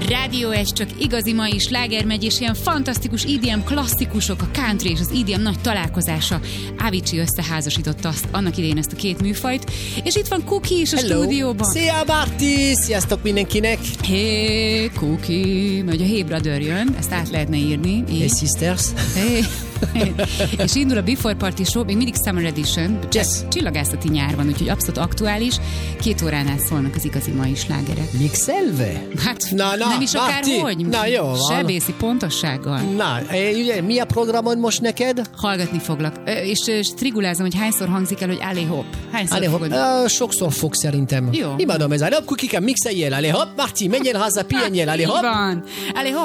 Rádió egy csak igazi mai sláger megy, és ilyen fantasztikus EDM klasszikusok, a country és az EDM nagy találkozása. Avicii összeházasította annak idején ezt a két műfajt, és itt van Cookie is a stúdióban. Szia, Marti! Sziasztok mindenkinek! Hey, Cookie! Majd a Hey Brother jön, ezt át lehetne írni. Hey, Sisters! Hey. És indul a Before Party Show, még mindig Summer Edition, yes. Csillagászati nyár van, úgyhogy abszolút aktuális. 2 órán át szólnak az igazi mai slágerek. Mixelve? Hát nem is akárhogy. Na jó van. Sebészi pontossággal. Na, ugye, mi a programod most neked? Hallgatni foglak. És strigulázom, hogy hányszor hangzik el, hogy allé hopp. Hányszor fogod? Sokszor fog szerintem. Jó. Imádom ez. Hopp, Kukikám, mixeljél, allé hopp, Marti, menjél haza, pihenjél, allé hopp. Van. Allé hopp.